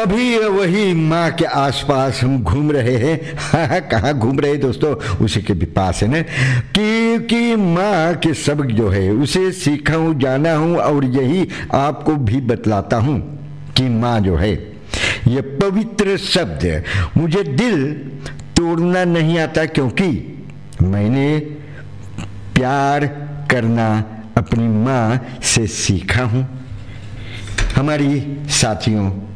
अभी वही माँ के आसपास हम घूम रहे हैं। हाँ, कहाँ घूम रहे हैं दोस्तों, उसी के भी पास है ना, कि माँ के सबक जो है उसे सीखा हूँ, जाना हूँ, और यही आपको भी बतलाता हूँ कि माँ जो है ये पवित्र शब्द मुझे दिल तोड़ना नहीं आता, क्योंकि मैंने प्यार करना अपनी माँ से सीखा हूँ। हमारी साथियों,